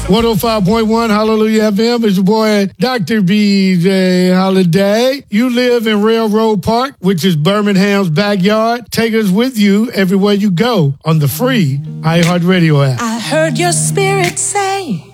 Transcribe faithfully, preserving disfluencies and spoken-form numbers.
one oh five point one Hallelujah F M. It's your boy, Doctor B J Holiday. You live in Railroad Park, which is Birmingham's backyard. Take us with you everywhere you go on the free iHeartRadio app. I heard your spirit say